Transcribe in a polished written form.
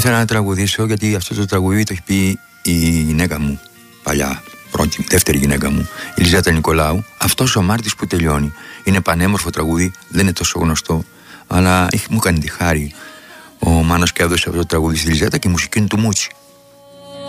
ήθελα να τραγουδήσω γιατί αυτό το τραγουδί το έχει πει η γυναίκα μου παλιά, δεύτερη γυναίκα μου, η Λιζέτα Νικολάου. Αυτός ο Μάρτης που τελειώνει. Είναι πανέμορφο τραγούδι, δεν είναι τόσο γνωστό, αλλά μου έκανε τη χάρη ο Μάνος και έδωσε αυτό το τραγούδι στη Λιζέτα και η μουσική είναι του Μούτσι.